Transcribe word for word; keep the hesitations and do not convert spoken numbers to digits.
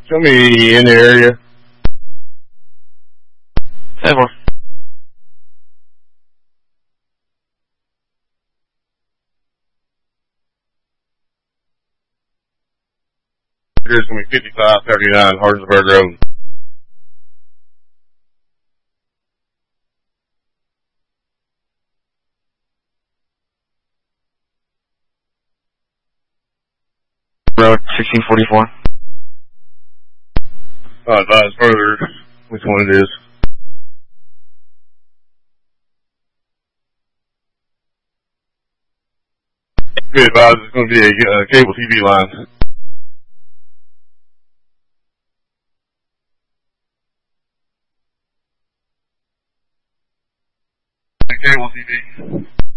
Show me in the area. ten four. Here's going to be fifty-five thirty-nine Hardinsburg Road. Road sixteen forty-four. I'll advise further which one it is. Be advised it's going to be a uh, cable T V line.